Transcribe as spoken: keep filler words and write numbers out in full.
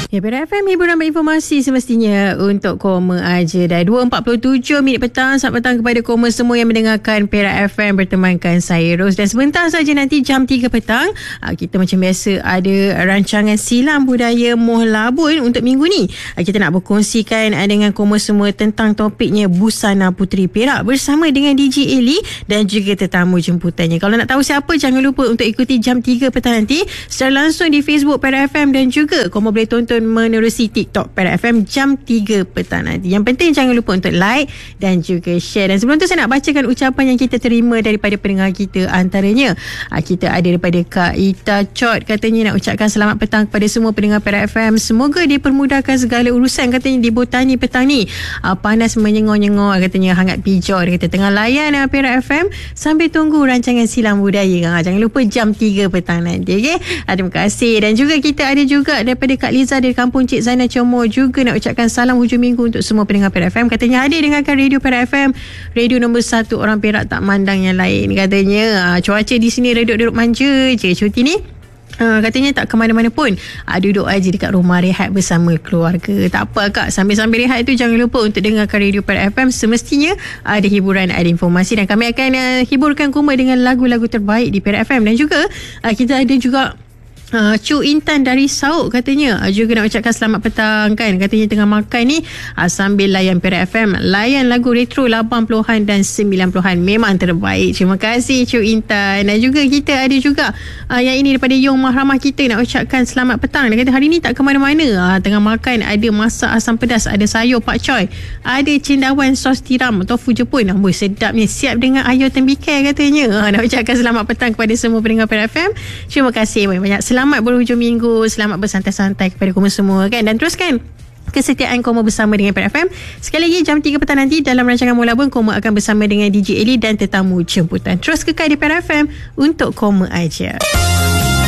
Ya, Perak F M, hiburan berinformasi semestinya untuk Koma aja. Dah dua empat puluh tujuh minit petang. Selamat petang kepada Koma semua yang mendengarkan Perak F M bertemankan saya Ros. Dan sebentar saja nanti jam tiga petang, kita macam biasa ada rancangan Silam Budaya Moh Labun untuk minggu ni. Kita nak berkongsikan dengan Koma semua tentang topiknya Busana Puteri Perak bersama dengan D J Eli dan juga tetamu jemputannya. Kalau nak tahu siapa, jangan lupa untuk ikuti jam tiga petang nanti secara langsung di Facebook Perak F M, dan juga Koma boleh tonton menerusi TikTok Perak F M jam tiga petang nanti. Yang penting jangan lupa untuk like dan juga share. Dan sebelum tu saya nak bacakan ucapan yang kita terima daripada pendengar kita. Antaranya kita ada daripada Kak Ita Chot, katanya nak ucapkan selamat petang kepada semua pendengar Perak F M. Semoga dipermudahkan segala urusan, katanya di Botani petang ni. Panas menyengor-nyengor, katanya hangat pijor. Dia kata tengah layan Perak F M sambil tunggu rancangan Silam Budaya. Jangan lupa jam tiga petang nanti, okay? Terima kasih. Dan juga kita ada juga daripada Kak Liza dari Kampung Cik Zainal Comor, juga nak ucapkan salam hujung minggu untuk semua pendengar Perak F M. Katanya hadir dengarkan radio Perak F M, radio nombor satu orang Perak, tak mandang yang lain. Katanya cuaca di sini reduk-reduk manja je cuti ni. Uh, katanya tak ke mana-mana pun, uh, duduk aja dekat rumah rehat bersama keluarga. Tak apa Kak, sambil-sambil rehat tu jangan lupa untuk dengarkan radio Perak F M. Semestinya ada hiburan, ada informasi, dan kami akan uh, hiburkan Koma dengan lagu-lagu terbaik di Perak F M. Dan juga uh, kita ada juga Uh, Cu Intan dari Sauk, katanya uh, juga nak ucapkan selamat petang kan. Katanya tengah makan ni uh, sambil layan Perak F M, layan lagu retro lapan puluhan dan sembilan puluhan, memang terbaik. Terima kasih Cu Intan. Dan juga kita ada juga uh, yang ini daripada Yong Mahramah, kita nak ucapkan selamat petang. Dia kata hari ni tak ke mana-mana, uh, tengah makan, ada masak asam pedas, ada sayur pak coy, ada cendawan sos tiram tofu Jepun. Amboi sedapnya, siap dengan ayam tembikar katanya. uh, Nak ucapkan selamat petang kepada semua pendengar Perak F M. Terima kasih banyak-banyak. Selamat berhujung minggu, selamat bersantai-santai kepada Koma semua kan. Dan teruskan kesetiaan Koma bersama dengan Perak F M. Sekali lagi jam tiga petang nanti dalam rancangan Moh Labun, Koma akan bersama dengan D J Eli dan tetamu jemputan. Terus kekal di Perak F M untuk Koma aja.